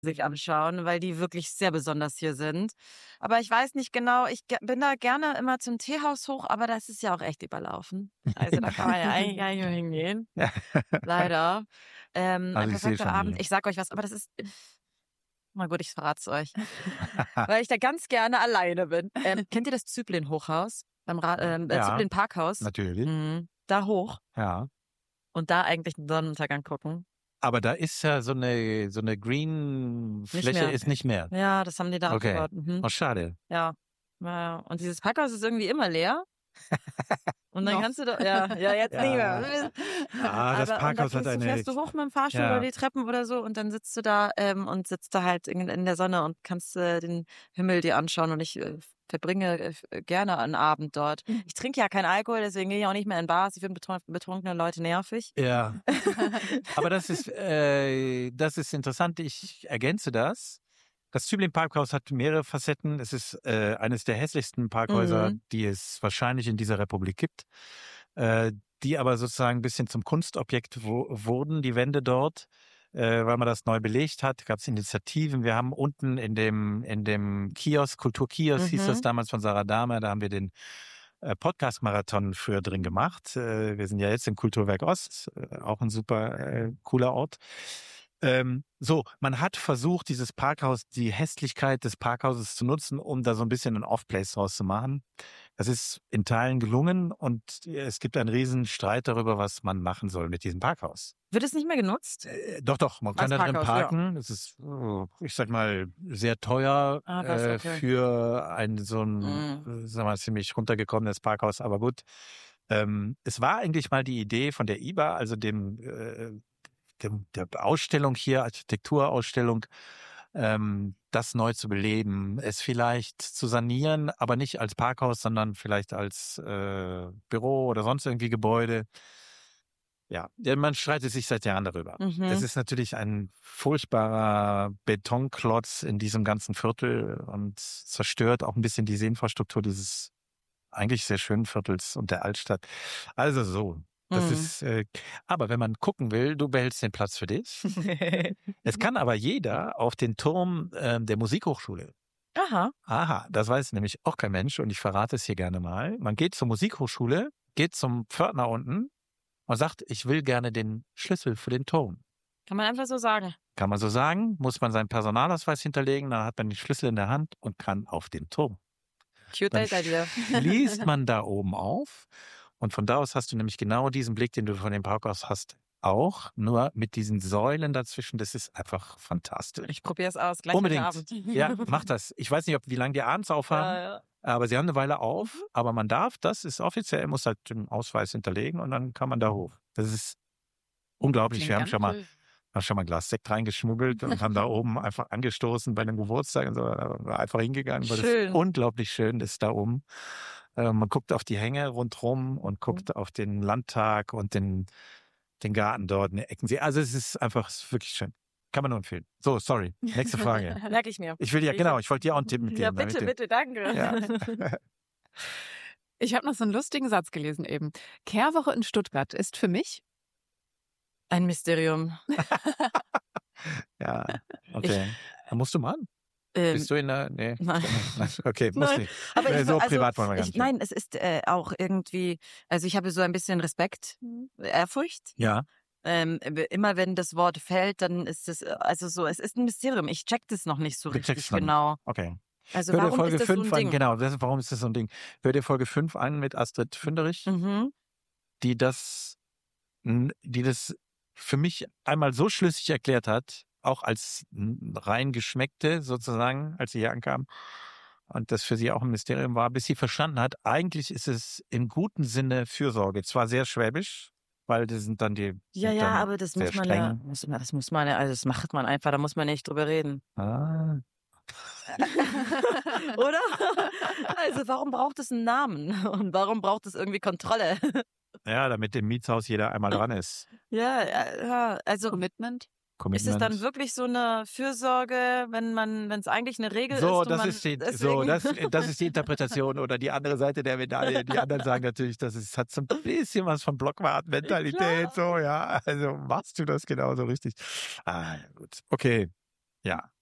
sich anschauen, weil die wirklich sehr besonders hier sind. Aber ich weiß nicht genau, bin da gerne immer zum Teehaus hoch, aber das ist ja auch echt überlaufen. Also da kann man ja eigentlich gar nicht mehr hingehen. Ja. Leider. Ein Also ich sehe perfekter schon Abend. die. Ich sag euch was, aber das ist, na gut, ich verrat's euch. Weil ich da ganz gerne alleine bin. Kennt ihr das Züblin-Hochhaus? Ja, Züblin-Parkhaus? natürlich. Da hoch Ja. und da eigentlich den Sonnenuntergang gucken. Aber da ist ja so eine Nicht Green-Fläche mehr. ist nicht mehr. Ja, das haben die da Okay. abgebaut. Mhm. Oh, schade. Ja. Ja. Und dieses Parkhaus ist irgendwie immer leer. Und dann kannst du da, ja, jetzt nicht Ja. mehr. Das Und da Parkhaus hat fährst du hoch mit dem Fahrstuhl oder ja. die Treppen oder so und dann sitzt du da und sitzt da halt in der Sonne und kannst den Himmel dir anschauen und ich verbringe gerne einen Abend dort. Ich trinke ja keinen Alkohol, deswegen gehe ich auch nicht mehr in Bars. Ich finde betrunkene Leute nervig. Ja. Aber das ist interessant. Ich ergänze das. Das Züblin Parkhaus hat mehrere Facetten. Es ist eines der hässlichsten Parkhäuser, die es wahrscheinlich in dieser Republik gibt, die aber sozusagen ein bisschen zum Kunstobjekt wurden, die Wände dort, weil man das neu belegt hat. Gab es Initiativen. Wir haben unten in dem Kiosk, Kulturkiosk hieß das damals von Sarah Dahmer, da haben wir den Podcast-Marathon für drin gemacht. Wir sind ja jetzt im Kulturwerk Ost, auch ein super cooler Ort. Man hat versucht, dieses Parkhaus, die Hässlichkeit des Parkhauses zu nutzen, um da so ein bisschen ein Off-Place draus zu machen. Das ist in Teilen gelungen und es gibt einen riesen Streit darüber, was man machen soll mit diesem Parkhaus. Wird es nicht mehr genutzt? Doch, man kann da drin parken. Es ist, ich sag mal, sehr teuer für sagen wir mal, ziemlich runtergekommenes Parkhaus, aber gut. Es war eigentlich mal die Idee von der IBA, also der Ausstellung hier, Architekturausstellung, das neu zu beleben, es vielleicht zu sanieren, aber nicht als Parkhaus, sondern vielleicht als Büro oder sonst irgendwie Gebäude. Ja, man streitet sich seit Jahren darüber. Es ist natürlich ein furchtbarer Betonklotz in diesem ganzen Viertel und zerstört auch ein bisschen die Infrastruktur dieses eigentlich sehr schönen Viertels und der Altstadt. Also so. Das ist, aber wenn man gucken will, du behältst den Platz für dich. Es kann aber jeder auf den Turm der Musikhochschule. Aha, das weiß nämlich auch kein Mensch und ich verrate es hier gerne mal. Man geht zur Musikhochschule, geht zum Pförtner unten und sagt, ich will gerne den Schlüssel für den Turm. Kann man einfach so sagen. Kann man so sagen, muss man seinen Personalausweis hinterlegen, dann hat man den Schlüssel in der Hand und kann auf den Turm. Cute Dann Idea. schließt man da oben auf und von da aus hast du nämlich genau diesen Blick, den du von dem Parkhaus hast, auch, nur mit diesen Säulen dazwischen, das ist einfach fantastisch. Ich probiere es aus, gleich Unbedingt. heute Abend. Ja, mach das. Ich weiß nicht, wie lange die abends aufhaben, Ja. aber sie haben eine Weile auf, aber man darf, das ist offiziell, muss halt den Ausweis hinterlegen und dann kann man da hoch. Das ist unglaublich. Wir haben schon mal ein Glas Sekt reingeschmuggelt und haben da oben einfach angestoßen bei einem Geburtstag und so, einfach hingegangen, weil das unglaublich schön ist da oben. Man guckt auf die Hänge rundherum und guckt auf den Landtag und den Garten dort, den Eckensee. Also es ist wirklich schön. Kann man nur empfehlen. So, sorry. Nächste Frage. Merke ich mir. Ich wollte dir auch einen Tipp mitgeben. Ja, bitte, danke. Ja. Ich habe noch so einen lustigen Satz gelesen eben. Kehrwoche in Stuttgart ist für mich ein Mysterium. Ja, okay. Da musst du mal an. Bist du in der... Nee. Nein. Okay, muss nicht. Aber so privat wollen wir gar nicht. Nein, es ist auch irgendwie, also ich habe so ein bisschen Respekt, Ehrfurcht. Ja. Immer wenn das Wort fällt, dann ist es, also so, es ist ein Mysterium. Ich check das noch nicht so richtig genau. Okay. Also Hör dir warum Folge ist das 5 so ein Ding? an, genau, warum ist das so ein Ding? Hör dir Folge 5 an mit Astrid Fünderich, die das für mich einmal so schlüssig erklärt hat, auch als rein Geschmeckte sozusagen, als sie hier ankam. Und das für sie auch ein Mysterium war, bis sie verstanden hat, eigentlich ist es im guten Sinne Fürsorge. Zwar sehr schwäbisch, weil das sind dann die... Ja, aber das muss man ja, also das macht man einfach, da muss man nicht drüber reden. Ah. Oder? Also warum braucht es einen Namen? Und warum braucht es irgendwie Kontrolle? Ja, damit im Mietshaus jeder einmal dran ist. Ja, also Commitment. Ist es dann wirklich so eine Fürsorge, wenn es eigentlich eine Regel ist? Das ist die Interpretation oder die andere Seite der Medaille. Die anderen sagen natürlich, hat so ein bisschen was von Blockwart-Mentalität, so, ja. Also machst du das genauso richtig. Ah, gut. Okay. Ja.